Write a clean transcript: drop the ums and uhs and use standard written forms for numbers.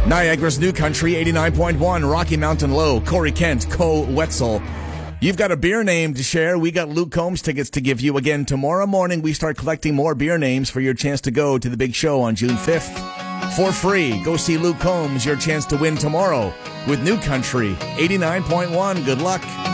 Niagara's New Country, 89.1. Rocky Mountain Low, Corey Kent, Co Wetzel. You've got a beer name to share. We got Luke Combs tickets to give you. Again, tomorrow morning we start collecting more beer names for your chance to go to the big show on June 5th. For free, go see Luke Combs, your chance to win tomorrow with New Country, 89.1. Good luck.